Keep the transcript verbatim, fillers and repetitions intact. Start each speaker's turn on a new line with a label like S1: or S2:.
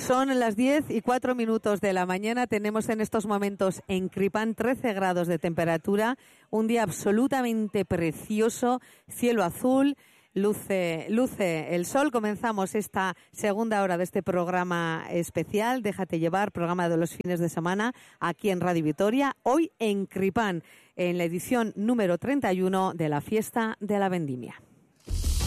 S1: Son las diez y cuatro minutos de la mañana. Tenemos en estos momentos en Cripán trece grados de temperatura. Un día absolutamente precioso, cielo azul, luce, luce el sol. Comenzamos esta segunda hora de este programa especial, Déjate llevar, programa de los fines de semana, aquí en Radio Vitoria. Hoy en Cripán, en la edición número treinta y uno de la Fiesta de la Vendimia.